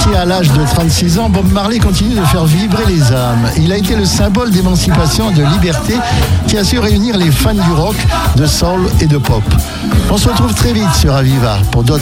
Parti à l'âge de 36 ans, Bob Marley continue de faire vibrer les âmes. Il a été le symbole d'émancipation et de liberté qui a su réunir les fans du rock, de soul et de pop. On se retrouve très vite sur Aviva pour d'autres